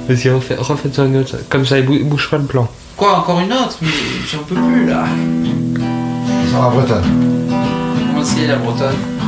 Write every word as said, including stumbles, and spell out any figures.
Vas-y, refais, refaites-en une autre. Comme ça, il bou- bouge pas le plan. Quoi, encore une autre? Mais j'en peux plus là. Sur la bretonne. Comment c'est la bretonne?